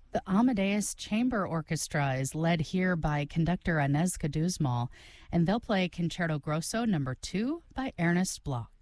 The Amadeus Chamber Orchestra is led here by conductor Inez Caduzmal, and they'll play Concerto Grosso No. 2 by Ernest Bloch.